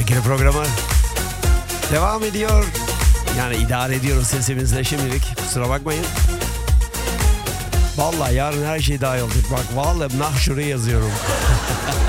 Tekno programı devam ediyor. Yani idare ediyoruz sesimizle şimdilik. Kusura bakmayın. Vallahi yarın her şey daha iyi olacak. Bak vallahi nah şuraya yazıyorum.